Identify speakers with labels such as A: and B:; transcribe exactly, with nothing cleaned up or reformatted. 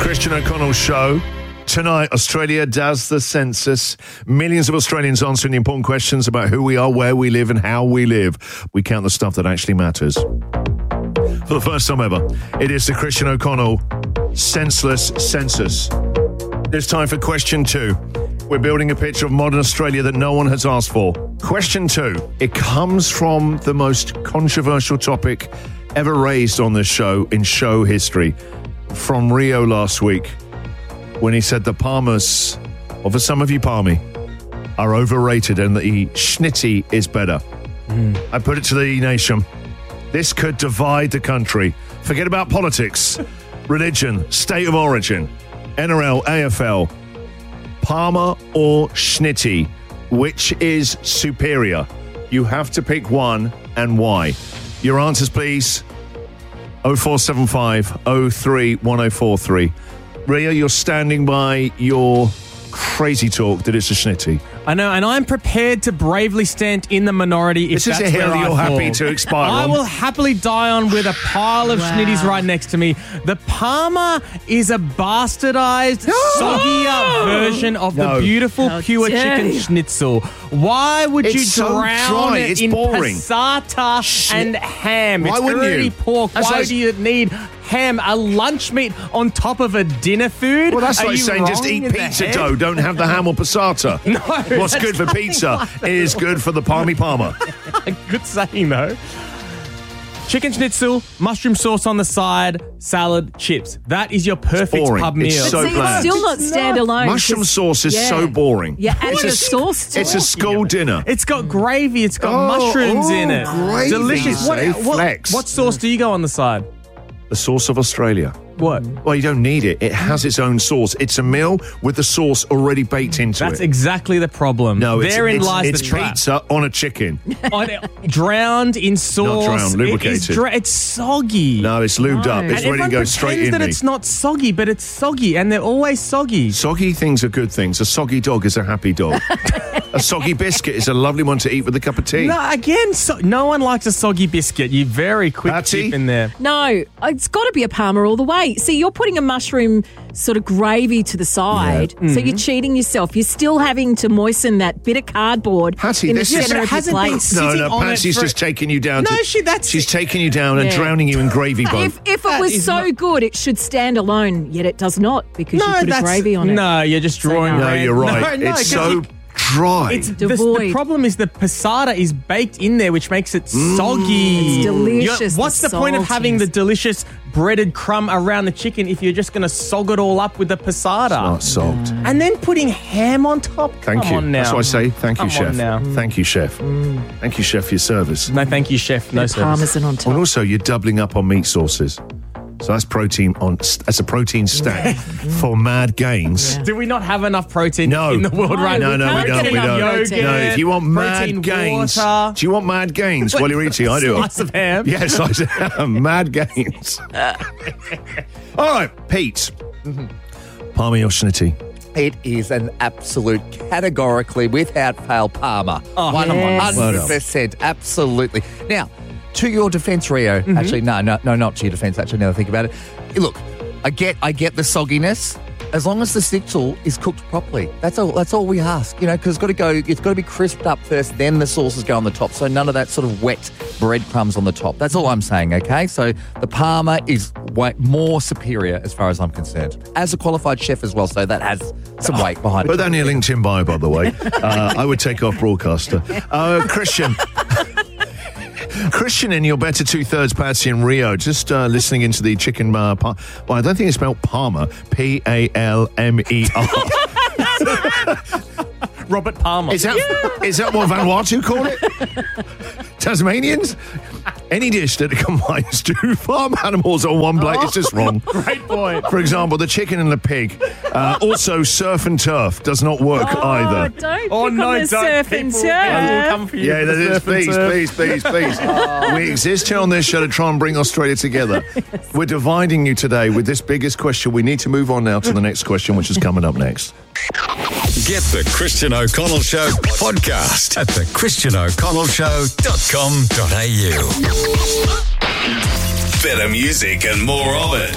A: Christian O'Connell Show. Tonight, Australia does the census. Millions of Australians answering the important questions about who we are, where we live, and how we live. We count the stuff that actually matters. For the first time ever, it is the Christian O'Connell Senseless Census. It's time for question two. We're building a picture of modern Australia that no one has asked for. Question two. It comes from the most controversial topic ever raised on this show in show history. From Rio last week, when he said the Palmers, or for some of you Palmy, are overrated and the Schnitty is better. Mm. I put it to the nation. This could divide the country. Forget about politics, religion, state of origin, N R L, A F L. Palmer or Schnitty, which is superior? You have to pick one, and why. Your answers, please. oh four seven five oh three one oh four three. Ria, you're standing by your crazy talk that it's a Schnitty.
B: I know, and I'm prepared to bravely stand in the minority if
A: this
B: that's
A: is a hill
B: where I
A: you're
B: fall.
A: happy to expire
B: I
A: on.
B: will happily die on with a pile of
C: Wow.
B: Schnitties right next to me. The Palmer is a bastardized, soggier version of
A: No.
B: the beautiful,
C: How
B: pure
C: dare
B: chicken
C: you.
B: schnitzel. Why would
A: It's
B: you
A: so
B: drown
A: dry,
B: it
A: it's
B: in
A: boring.
B: passata
A: Sh-
B: and ham?
A: Why
B: it's
A: wouldn't
B: already
A: you?
B: pork.
A: That's
B: Why
A: like-
B: do you need ham, a lunch meat on top of a dinner food?
A: Well, that's
B: Are
A: like
B: you
A: saying just
B: wrong
A: eat
B: in the
A: pizza
B: head?
A: dough, don't have the ham or passata.
B: No,
A: What's
B: that's
A: good for
B: nothing
A: pizza
B: like
A: is good for the Palmy Palmer.
B: Good saying, though. Chicken schnitzel, mushroom sauce on the side, salad, chips. That is your perfect
A: boring.
B: pub
A: It's
B: meal.
A: so
C: See, it's
A: bland.
C: still not standalone.
A: Mushroom
C: 'cause-
A: sauce is
C: yeah.
A: so boring.
C: Yeah, and
A: It's
C: the
A: a-
C: sauce too.
A: It's a school dinner.
B: It's got gravy. It's got
A: Oh,
B: mushrooms
A: oh,
B: in it.
A: gravy,
B: Delicious.
A: you
B: What,
A: say,
B: what,
A: flex.
B: what sauce do you go on the side?
A: The sauce of Australia.
B: What?
A: Well, you don't need it. It has its own sauce. It's a meal with the sauce already baked into
B: That's
A: it.
B: exactly the problem.
A: No, it's,
B: Therein
A: it's,
B: lies
A: it's
B: the trap.
A: pizza on a chicken.
B: On- drowned in sauce.
A: drowned,
B: It is
A: lubricated.
B: dra- it's soggy.
A: No, it's lubed
C: No.
A: up. It's
B: and
A: ready
B: everyone
A: to go
B: pretends
A: straight in
B: that
A: me.
B: it's not soggy, but it's soggy, and they're always soggy.
A: Soggy things are good things. A soggy dog is a happy dog. A soggy biscuit is a lovely one to eat with a cup of tea.
B: No, again, so, no one likes a soggy biscuit. You very quick
A: Patty?
B: chip in there.
C: No, it's got to be a Palmer all the way. See, you're putting a mushroom sort of gravy to the side, so
B: Mm-hmm.
C: you're cheating yourself. You're still having to moisten that bit of cardboard
A: Patty,
C: in the
A: this is-
C: centre
B: Yeah, but it
C: of your
B: hasn't been
C: plate.
B: sitting
A: No, no,
B: on it
A: Patsy's
B: for-
A: just taking you down.
B: No,
A: to,
B: she- that's-
A: she's taking you down and
C: Yeah.
A: drowning you in gravy boat.
C: If, if it
B: That
C: was
B: is
C: so
B: not-
C: good, it should stand alone, yet it does not because you put a
B: that's
C: gravy on it.
B: No, you're just drawing.
C: no.
A: no,
B: ran-
A: you're right.
B: No, no,
A: it's
B: 'cause
A: so
B: you-
A: dry.
B: It's the,
C: Devoid.
B: the problem is the passata is baked in there, which makes it soggy.
C: It's delicious,
B: You're- What's the,
C: the
B: point of having the
C: saltiness.
B: delicious breaded crumb around the chicken if you're just going to sog it all up with the passata?
A: Not sogged.
B: And then putting ham on top?
A: Thank
B: Come
A: you.
B: on now.
A: That's what I say. Thank you,
B: Come
A: chef.
B: on now.
A: Thank you, chef. Thank you, chef, for your service.
B: No, thank you, chef. No
C: Bit of
B: service.
C: Parmesan on
A: And
C: top.
A: also, you're doubling up on meat sauces. So that's protein on. That's a protein stack for mad gains.
B: Do we not have enough protein
A: No.
B: in the world
C: No,
B: right
A: No,
B: now?
A: no, we
C: can't
A: don't.
C: get
A: We
C: enough
A: don't.
C: protein.
A: No, if you want mad
B: protein
A: gains,
B: water.
A: do you want mad gains while you're eating? I do.
B: Slice of ham.
A: Yes, I do. Mad gains. All right, Pete. Palmy or Schnitty?
D: It is an absolute, categorically, without fail, Palmer.
B: Oh,
D: one
C: yes.
D: hundred percent. Absolutely. Now, to your defence, Rio. Actually, no, no, no, not to your defence. Actually, now that I think about it. Look, I get, I get the sogginess. As long as the schnitzel is cooked properly, that's all. That's all we ask, you know, because it's got to go. It's got to be crisped up first, then the sauces go on the top. So none of that sort of wet breadcrumbs on the top. That's all I'm saying. Okay, so the Palmer is way more superior as far as I'm concerned, as a qualified chef as well. So that has some weight behind
A: Put
D: it.
A: that in your LinkedIn bio, by the way. Uh, I would take off broadcaster. Uh, Christian. Christian in your better two-thirds, Patsy and Rio, just uh, listening into the chicken uh, par- well, I don't think it's spelled Palmer. P A L M E R.
B: Robert Palmer.
A: Is that is that what Vanuatu call it? Tasmanians? Any dish that combines two farm animals on one plate is just wrong.
B: Great point.
A: For example, the chicken and the pig. Uh, also, surf and turf does not work
C: Oh,
A: either.
C: don't
B: Oh,
C: pick
B: no,
C: on the
B: don't.
C: surf and
B: People- I will
C: turf.
B: come for you.
A: Yeah,
B: for
A: that
B: the
A: is.
B: surf and
A: Please,
B: turf.
A: please, please, please. We exist here on this show to try and bring Australia together. We're dividing you today with this biggest question. We need to move on now to the next question, which is coming up next.
E: Get the Christian O'Connell Show podcast at the christian o'connell show dot com dot a u. Better music and more of it.